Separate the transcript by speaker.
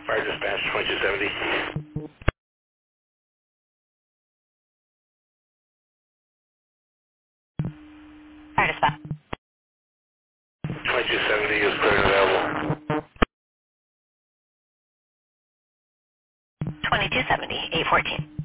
Speaker 1: Fire dispatch 2270.
Speaker 2: Fire dispatch.
Speaker 1: 2270 is clear and available.
Speaker 2: 2270, 814.